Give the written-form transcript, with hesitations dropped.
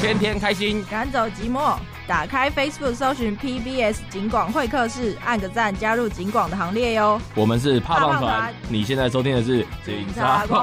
天天开心， 赶走寂寞。打开 Facebook 搜寻 PBS 警广会客室，按个赞，加入警广的行列哟。 我们是怕胖团，你现在收听的是警察广